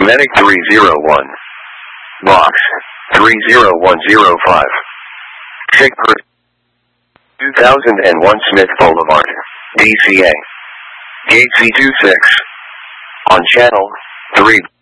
Medic 301. Box 30105. Chickper 2001 Smith Boulevard, DCA. Gate C26. On channel 3.